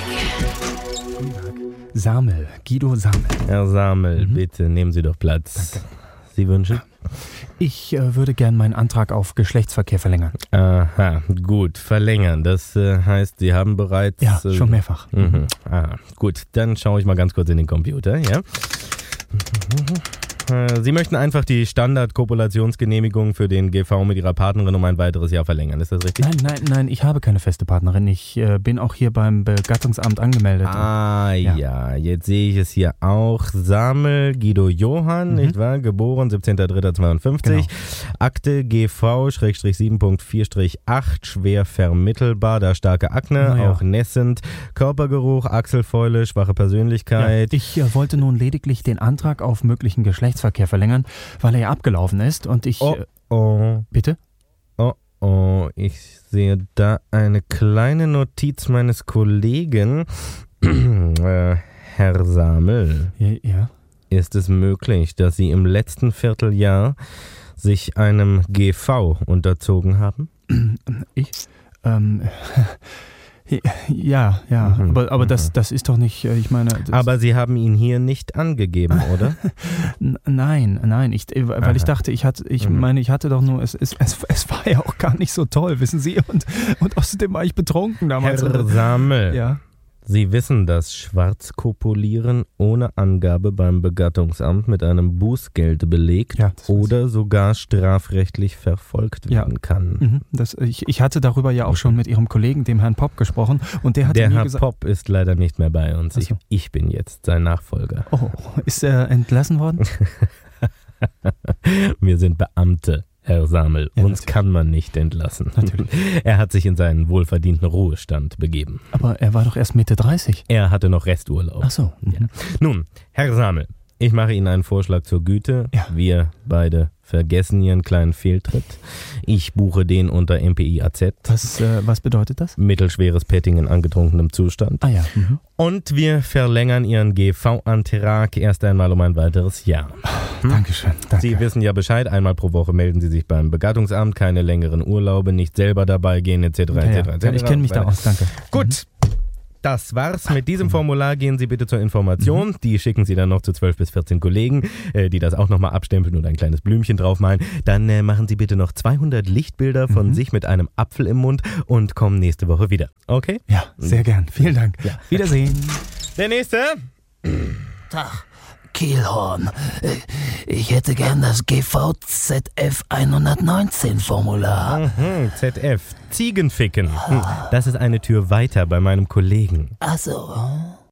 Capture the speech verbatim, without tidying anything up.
Samel, Guido Samel. Herr Samel, Mhm. bitte nehmen Sie doch Platz. Danke. Sie wünschen? Ich äh, würde gern meinen Antrag auf Geschlechtsverkehr verlängern. Aha, gut, verlängern. Das äh, heißt, Sie haben bereits... Ja, äh, schon mehrfach. Mhm. Ah, gut, dann schaue ich mal ganz kurz in den Computer, ja? Äh, Sie möchten einfach die Standardkopulationsgenehmigung für den G V mit Ihrer Partnerin um ein weiteres Jahr verlängern, ist das richtig? Nein, nein, nein, ich habe keine feste Partnerin. Ich äh, bin auch hier beim Begattungsamt angemeldet. Ah, Ja. ja. jetzt sehe ich es hier auch. Samel Guido Johann, Mhm. nicht wahr? Geboren siebzehnter dritter zweiundfünfzig. Genau. Akte G V sieben Punkt vier acht, schwer vermittelbar, da starke Akne, Na ja. auch nässend. Körpergeruch, Achselfäule, schwache Ja, Persönlichkeit. ich äh, wollte nun lediglich den Antrag auf möglichen Geschlechtsverkehr verlängern, weil er ja abgelaufen ist und ich... Oh, Äh, oh, bitte? oh, oh, ich sehe da eine kleine Notiz meines Kollegen. äh, Herr Samel. Ja, ja. Ist es möglich, dass Sie im letzten Vierteljahr sich einem G V unterzogen haben? Ich? Ähm... Ja, ja, Mhm, aber, aber mhm. das, das ist doch nicht, äh, ich meine... Das, Aber Sie haben ihn hier nicht angegeben, oder? N- Nein, nein, ich, äh, weil Aha. ich dachte, ich hatte, ich Mhm. meine, ich hatte doch nur, es, es, es, es war ja auch gar nicht so toll, wissen Sie, und, und außerdem war ich betrunken damals. Herr Samel, Ja, Sie wissen, dass Schwarzkopulieren ohne Angabe beim Begattungsamt mit einem Bußgeld belegt Ja, das weiß oder sogar strafrechtlich verfolgt Ja. werden kann. mhm, das, ich, ich hatte darüber ja auch schon mit Ihrem Kollegen, dem Herrn Popp, gesprochen, und der hat Der mir Herr gesagt... Popp ist leider nicht mehr bei uns. Ach Ich, so. ich bin jetzt sein Nachfolger. Oh, ist er entlassen worden? Wir sind Beamte, Herr Samel. Ja, Uns natürlich. kann man nicht entlassen. Natürlich. Er hat sich in seinen wohlverdienten Ruhestand begeben. Aber er war doch erst Mitte dreißig. Er hatte noch Resturlaub. Ach so. Mhm. Nun, Herr Samel, ich mache Ihnen einen Vorschlag zur Güte. Ja. Wir beide vergessen Ihren kleinen Fehltritt. Ich buche den unter M P I A Z. Was, äh, was bedeutet das? Mittelschweres Petting in angetrunkenem Zustand. Ah ja. Mhm. Und wir verlängern Ihren G V-Antrag erst einmal um ein weiteres Jahr. Dankeschön. Danke. Sie wissen ja Bescheid, einmal pro Woche melden Sie sich beim Begattungsamt, keine längeren Urlaube, nicht selber dabei gehen, et cetera ja, et ja. cetera et Ja, cetera. ich kenne mich da aus, danke. Gut, das war's. Mit diesem Formular gehen Sie bitte zur Information. Mhm. Die schicken Sie dann noch zu zwölf bis vierzehn Kollegen, äh, die das auch nochmal abstempeln und ein kleines Blümchen draufmalen. Dann äh, machen Sie bitte noch zweihundert Lichtbilder von Mhm. sich mit einem Apfel im Mund und kommen nächste Woche wieder. Okay? Ja, sehr gern. Vielen Dank. Ja. Wiedersehen. Der nächste. Tag, Kielhorn. Äh, Ich hätte gern das G V Z F hundertneunzehn Formular. Mhm, Z F. Ziegenficken. Hm, Das ist eine Tür weiter bei meinem Kollegen. Ach so.